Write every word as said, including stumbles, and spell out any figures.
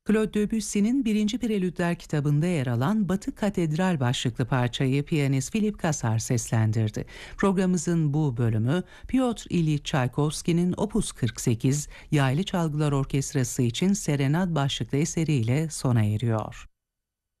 Claude Debussy'nin birinci Prelütler kitabında yer alan Batı Katedral başlıklı parçayı piyanist Philip Kassar seslendirdi. Programımızın bu bölümü Piotr İlyich Çaykovski'nin Opus kırk sekiz Yaylı Çalgılar Orkestrası için Serenad başlıklı eseriyle sona eriyor.